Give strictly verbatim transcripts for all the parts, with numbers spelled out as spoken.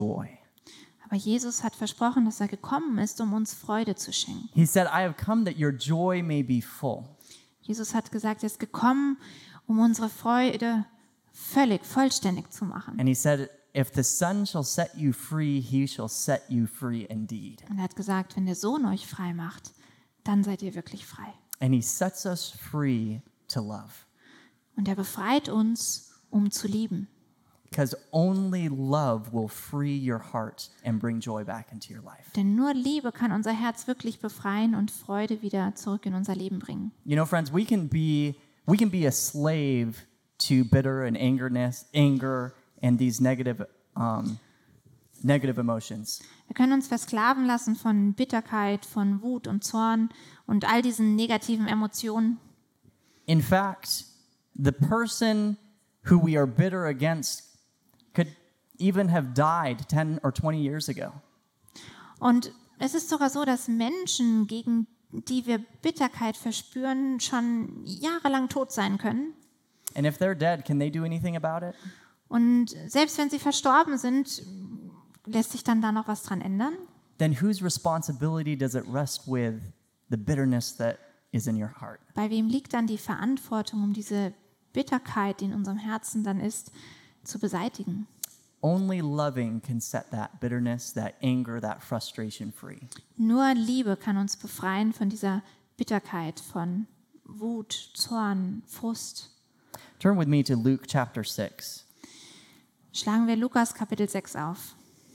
joy. Aber Jesus hat versprochen, dass er gekommen ist, um uns Freude zu schenken. He said, I have come that your joy may be full. Jesus hat gesagt, er ist gekommen, um unsere Freude völlig, vollständig zu machen. And he said, if the Son shall set you free, he shall set you free indeed. Und er hat gesagt, wenn der Sohn euch frei macht, dann seid ihr wirklich frei. And he sets us free to love. Und er befreit uns, um zu lieben. Because only love will free your heart and bring joy back into your life. Denn nur Liebe kann unser Herz wirklich befreien und Freude wieder zurück in unser Leben bringen. You know, friends, we can be we can be a slave to bitter and angerness, anger and these negative um, negative emotions. Wir können uns versklaven lassen von Bitterkeit, von Wut und Zorn und all diesen negativen Emotionen. In fact, the person who we are bitter against could even have died ten or twenty years ago. Und es ist sogar so, dass Menschen, gegen die wir Bitterkeit verspüren, schon jahrelang tot sein können. And if they're dead, can they do anything about it? Und selbst wenn sie verstorben sind, lässt sich dann da noch was dran ändern? Then whose responsibility does it rest with the bitterness that is in your heart? Bei wem liegt dann die Verantwortung, um diese Bitterkeit, die in unserem Herzen dann ist, zu beseitigen? Only loving can set that bitterness, that anger, that frustration free. Nur Liebe kann uns befreien von dieser Bitterkeit, von Wut, Zorn, Frust. Turn with me to Luke chapter six. Schlagen wir Lukas Kapitel sechs auf.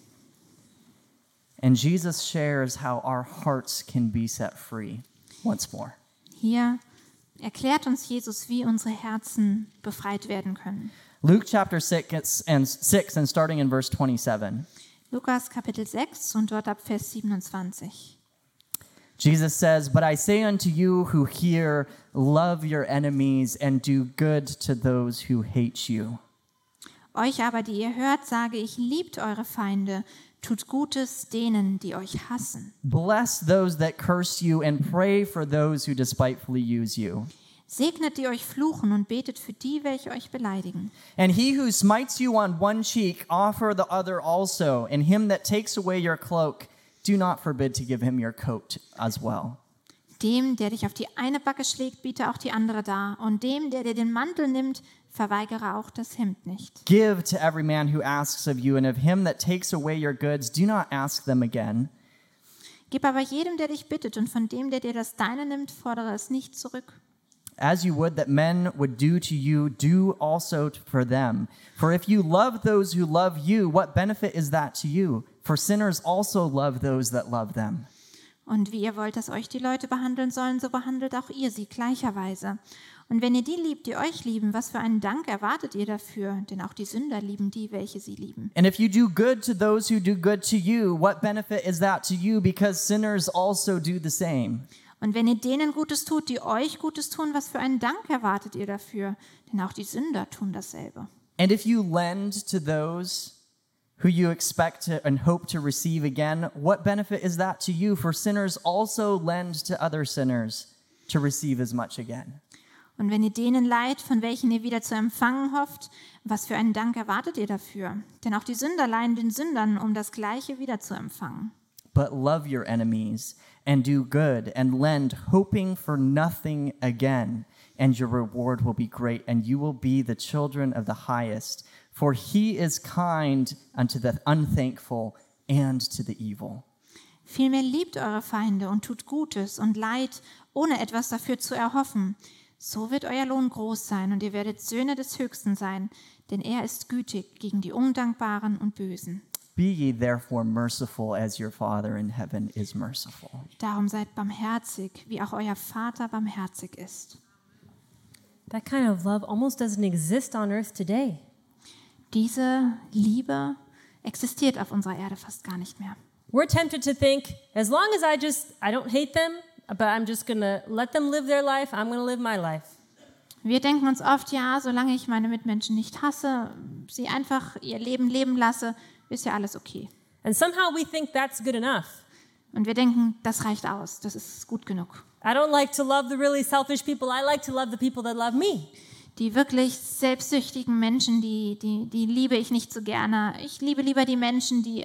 And Jesus shares how our hearts can be set free once more. Hier erklärt uns Jesus, wie unsere Herzen befreit werden können. Luke chapter six and six and starting in verse twenty-seven. Lukas Kapitel sechs und dort ab Vers siebenundzwanzig. Jesus says, "But I say unto you who hear, love your enemies and do good to those who hate you." Euch aber, die ihr hört, sage ich, liebt eure Feinde, tut Gutes denen, die euch hassen. Bless those that curse you and pray for those who despitefully use you. Segnet, die euch fluchen und betet für die, welche euch beleidigen. And he who smites you on one cheek, offer the other also. And him that takes away your cloak, do not forbid to give him your coat as well. Dem, der dich auf die eine Backe schlägt, biete auch die andere dar. Und dem, der dir den Mantel nimmt, verweigere auch das Hemd nicht. Give to every man who asks of you, and of him that takes away your goods, do not ask them again. Gib aber jedem, der dich bittet, und von dem, der dir das Deine nimmt, fordere es nicht zurück. As you would that men would do to you, do also for them. For if you love those who love you, what benefit is that to you? For sinners also love those that love them. Und wie ihr wollt, dass euch die Leute behandeln sollen, so behandelt auch ihr sie gleicherweise. Und wenn ihr die liebt, die euch lieben, was für einen Dank erwartet ihr dafür? Denn auch die Sünder lieben die, welche sie lieben. And if you do good to those who do good to you, what benefit is that to you? Because sinners also do the same. Und wenn ihr denen Gutes tut, die euch Gutes tun, was für einen Dank erwartet ihr dafür? Denn auch die Sünder tun dasselbe. And if you lend to those who you expect to and hope to receive again, what benefit is that to you? For sinners also lend to other sinners to receive as much again. Und wenn ihr denen leiht, von welchen ihr wieder zu empfangen hofft, was für einen Dank erwartet ihr dafür? Denn auch die Sünder leihen den Sündern, um das Gleiche wieder zu empfangen. But love your enemies and do good and lend, hoping for nothing again, and your reward will be great, and you will be the children of the highest. For he is kind unto the unthankful and to the evil. Vielmehr liebt eure Feinde und tut Gutes und Leid, ohne etwas dafür zu erhoffen. So wird euer Lohn groß sein und ihr werdet Söhne des Höchsten sein, denn er ist gütig gegen die Undankbaren und Bösen. Be ye therefore merciful as your Father in heaven is merciful. Darum seid barmherzig, wie auch euer Vater barmherzig ist. That kind of love almost doesn't exist on earth today. Diese Liebe existiert auf unserer Erde fast gar nicht mehr. We're tempted to think, as long as I just, I don't hate them, but I'm just going to let them live their life, I'm going to live my life. Wir denken uns oft, ja, solange ich meine Mitmenschen nicht hasse, sie einfach ihr Leben leben lasse, ist ja alles okay. And somehow we think that's good enough. Und wir denken, das reicht aus, das ist gut genug. I don't like to love the really selfish people. I like to love the people that love me. die wirklich selbstsüchtigen Menschen, die, die, die liebe ich nicht so gerne. Ich liebe lieber die Menschen, die